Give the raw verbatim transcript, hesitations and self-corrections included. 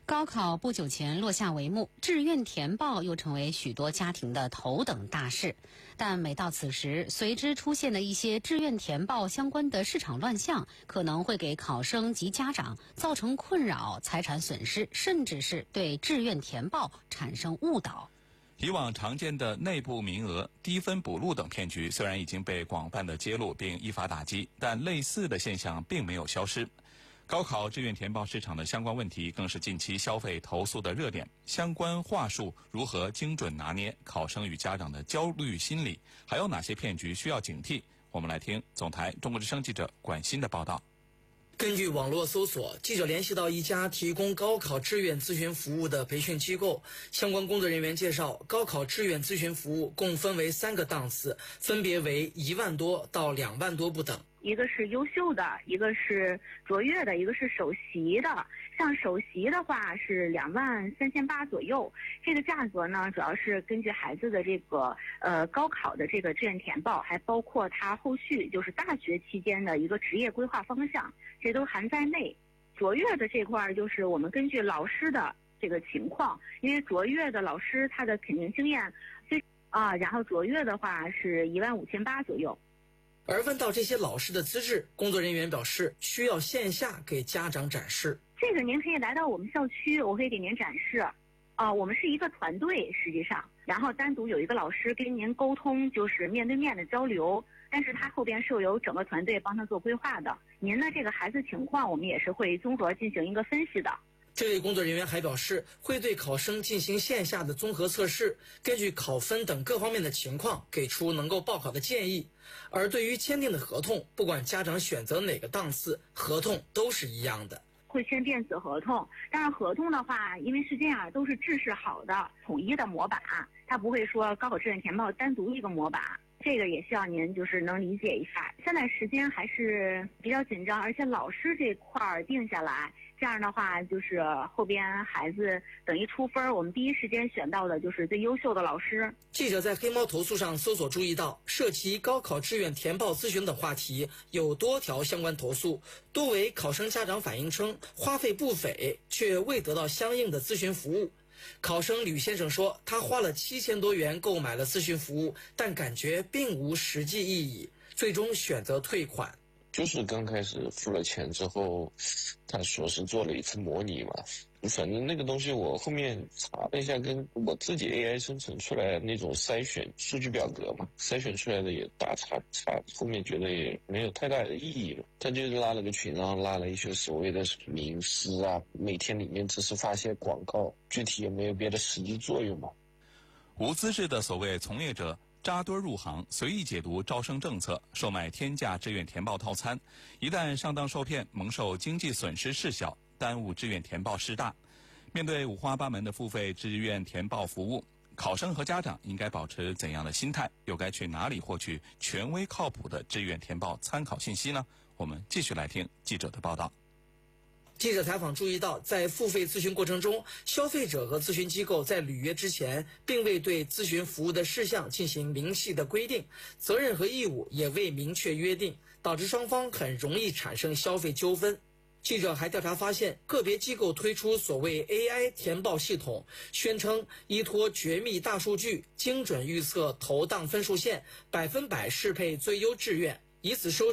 高考不久前落下帷幕，志愿填报又成为许多家庭的头等大事。但每到此时，随之出现的一些志愿填报相关的市场乱象，可能会给考生及家长造成困扰、财产损失，甚至是对志愿填报产生误导。 以往常见的内部名额、低分补录等骗局虽然已经被广泛的揭露并依法打击，但类似的现象并没有消失。高考志愿填报市场的相关问题更是近期消费投诉的热点，相关话术如何精准拿捏，考生与家长的焦虑心理，还有哪些骗局需要警惕？我们来听总台中国之声记者管鑫的报道。 根据网络搜索，记者联系到一家提供高考志愿咨询服务的培训机构，相关工作人员介绍，高考志愿咨询服务共分为三个档次，分别为一万多到两万多不等。 一个是优秀的，一个是卓越的，一个是首席的。像首席的话是两万三千八左右，这个价格呢，主要是根据孩子的这个呃高考的这个志愿填报，还包括他后续就是大学期间的一个职业规划方向，这都含在内。卓越的这块就是我们根据老师的这个情况，因为卓越的老师他的肯定经验非啊，然后卓越的话是一万五千八左右。 而问到这些老师的资质，工作人员表示需要线下给家长展示。 这个您可以来到我们校区，我可以给您展示。啊、呃，我们是一个团队，实际上，然后单独有一个老师跟您沟通，就是面对面的交流。但是他后边是有整个团队帮他做规划的。您的这个孩子情况，我们也是会综合进行一个分析的。 这位工作人员还表示，会对考生进行线下的综合测试，根据考分等各方面的情况，给出能够报考的建议。而对于签订的合同，不管家长选择哪个档次，合同都是一样的。 会签电子合同，但是合同的话，因为是这样，都是制式好的、统一的模板，它不会说高考志愿填报单独一个模板。这个也希望您就是能理解一下。现在时间还是比较紧张，而且老师这块儿定下来，这样的话就是后边孩子等一出分，我们第一时间选到的就是最优秀的老师。 记者在黑猫投诉上搜索注意到，涉及高考志愿填报咨询等话题有多条相关投诉，多为考生家长反映称花费不菲，却未得到相应的咨询服务。考生吕先生说，他花了七千多元购买了咨询服务，但感觉并无实际意义，最终选择退款。 就是刚开始付了钱之后，他说是做了一次模拟嘛，反正那个东西我后面查了一下，跟我自己 A I 生成出来的那种筛选数据表格嘛，筛选出来的也大差差，后面觉得也没有太大的意义了。他就拉了个群，然后拉了一些所谓的名师啊，每天里面只是发些广告，具体也没有别的实际作用嘛。 无资质的所谓从业者扎堆入行，随意解读招生政策，售卖天价志愿填报套餐，一旦上当受骗，蒙受经济损失事小，耽误志愿填报事大。面对五花八门的付费志愿填报服务，考生和家长应该保持怎样的心态？又该去哪里获取权威靠谱的志愿填报参考信息呢？我们继续来听记者的报道。 记者采访注意到，在付费咨询过程中，消费者和咨询机构在履约之前并未对咨询服务的事项进行明细的规定，责任和义务也未明确约定，导致双方很容易产生消费纠纷。记者还调查发现，个别机构推出所谓 A I 填报系统，宣称依托绝密大数据，精准预测投档分数线，百分百适配最优志愿，以此收